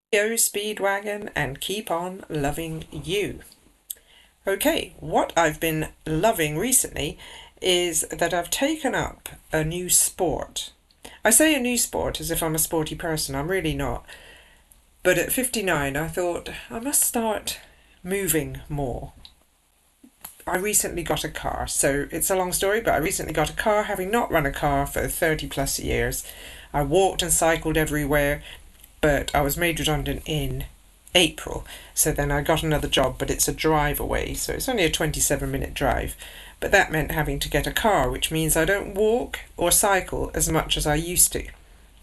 Yo Speedwagon and keep on loving you. Okay, what I've been loving recently is that I've taken up a new sport. I say a new sport as if I'm a sporty person, I'm really not. But at 59, I thought I must start moving more. I recently got a car, so it's a long story, but I recently got a car having not run a car for 30 plus years. I walked and cycled everywhere, but I was made redundant in April. So then I got another job, but it's a drive away, so it's only a 27-minute drive. But that meant having to get a car, which means I don't walk or cycle as much as I used to.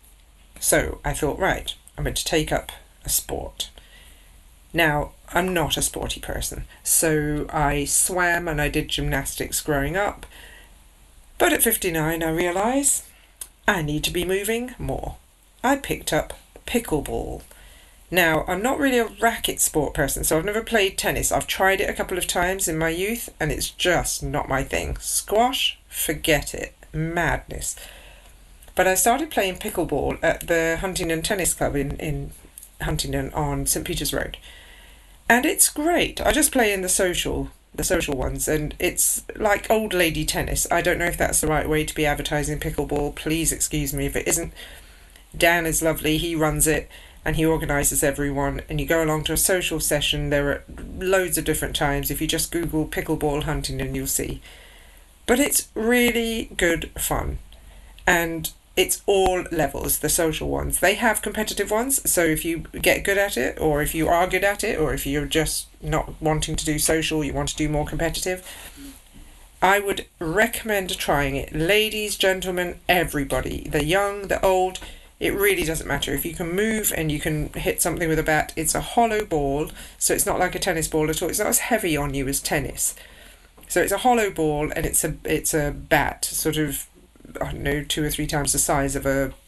So I thought, right, I'm going to take up a sport. Now, I'm not a sporty person, so I swam and I did gymnastics growing up. But at 59, I realise I need to be moving more. I picked up pickleball. Now, I'm not really a racket sport person, so I've never played tennis. I've tried it a couple of times in my youth, and it's just not my thing. Squash, forget it. Madness. But I started playing pickleball at the Huntingdon Tennis Club in Huntingdon on St Peter's Road. And it's great. I just play in the social ones, and it's like old lady tennis. I don't know if that's the right way to be advertising pickleball. Please excuse me if it isn't. Dan is lovely, he runs it and he organises everyone, and you go along to a social session. There are loads of different times. If you just Google pickleball Huntingdon, you'll see. But it's really good fun, and it's all levels, the social ones. They have competitive ones, so if you get good at it, or if you are good at it, or if you're just not wanting to do social, you want to do more competitive, I would recommend trying it. Ladies, gentlemen, everybody, the young, the old, it really doesn't matter. If you can move and you can hit something with a bat, it's a hollow ball, so it's not like a tennis ball at all. It's not as heavy on you as tennis. So it's a hollow ball, and it's a bat, sort of, I don't know, 2 or 3 times the size of a